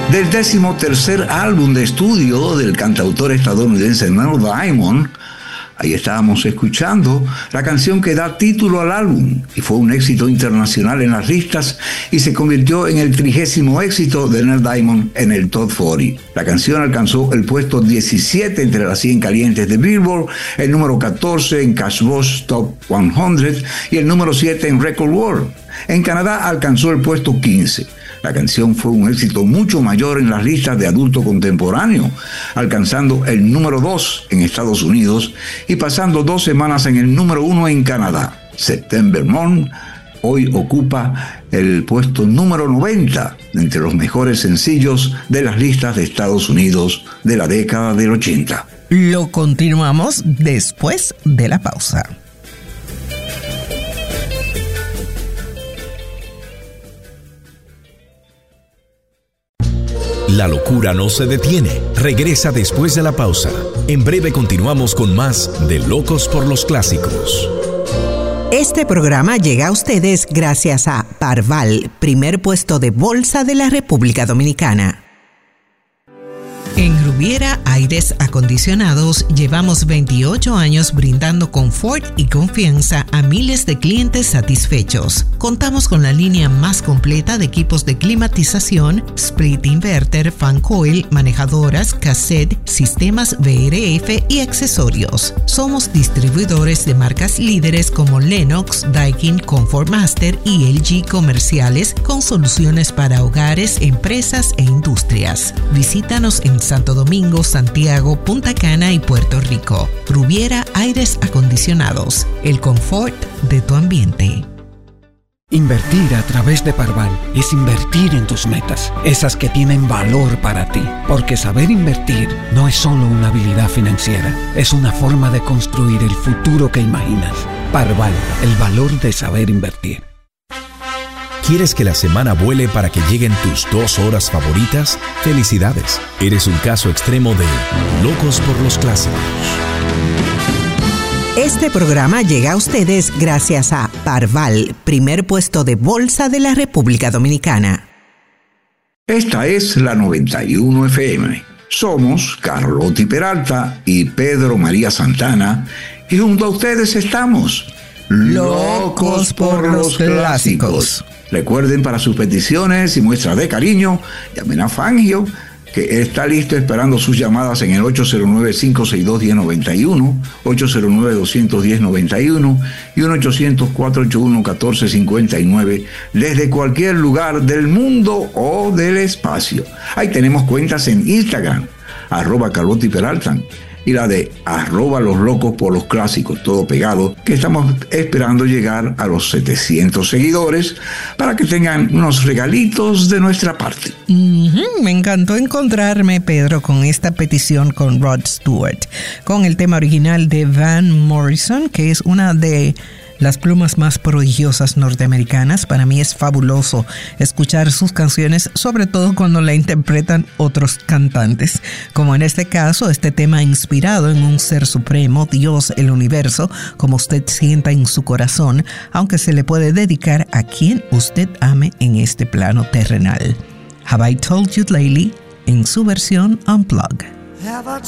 Del 13º álbum de estudio del cantautor estadounidense Neil Diamond, ahí estábamos escuchando la canción que da título al álbum y fue un éxito internacional en las listas y se convirtió en el 30º éxito de Neil Diamond en el Top 40. La canción alcanzó el puesto 17 entre las 100 calientes de Billboard, el número 14 en Cashbox Top 100 y el número 7 en Record World. En Canadá alcanzó el puesto 15. La canción fue un éxito mucho mayor en las listas de adulto contemporáneo, alcanzando el número 2 en Estados Unidos y pasando 2 semanas en el número 1 en Canadá. September Moon hoy ocupa el puesto número 90 entre los mejores sencillos de las listas de Estados Unidos de la década del 80. Lo continuamos después de la pausa. La locura no se detiene. Regresa después de la pausa. En breve continuamos con más de Locos por los Clásicos. Este programa llega a ustedes gracias a Parval, primer puesto de bolsa de la República Dominicana. En Rubiera Aires Acondicionados llevamos 28 años brindando confort y confianza a miles de clientes satisfechos. Contamos con la línea más completa de equipos de climatización, split inverter, fan coil, manejadoras, cassette, sistemas VRF y accesorios. Somos distribuidores de marcas líderes como Lennox, Daikin, Comfort Master y LG comerciales con soluciones para hogares, empresas e industrias. Visítanos en Santo Domingo, Santiago, Punta Cana y Puerto Rico. Rubiera Aires Acondicionados, el confort de tu ambiente. Invertir a través de Parval es invertir en tus metas, esas que tienen valor para ti. Porque saber invertir no es solo una habilidad financiera, es una forma de construir el futuro que imaginas. Parval, el valor de saber invertir. ¿Quieres que la semana vuele para que lleguen tus 2 horas favoritas? ¡Felicidades! Eres un caso extremo de Locos por los Clásicos. Este programa llega a ustedes gracias a Parval, primer puesto de bolsa de la República Dominicana. Esta es la 91 FM. Somos Carlotti Peralta y Pedro María Santana y junto a ustedes estamos Locos por los Clásicos. Recuerden, para sus peticiones y muestras de cariño, llamen a Fangio, que está listo esperando sus llamadas en el 809-562-1091, 809-210-91 y 1-800-481-1459 desde cualquier lugar del mundo o del espacio. Ahí tenemos cuentas en Instagram, @CarlottiPeralta, y la de @loslocos por los clásicos, todo pegado, que estamos esperando llegar a los 700 seguidores para que tengan unos regalitos de nuestra parte. Me encantó encontrarme, Pedro, con esta petición con Rod Stewart, con el tema original de Van Morrison, que es una de las plumas más prodigiosas norteamericanas. Para mí es fabuloso escuchar sus canciones, sobre todo cuando la interpretan otros cantantes, como en este caso, este tema inspirado en un ser supremo, Dios, el universo, como usted sienta en su corazón, aunque se le puede dedicar a quien usted ame en este plano terrenal. Have I Told You Lately, en su versión Unplugged. Have I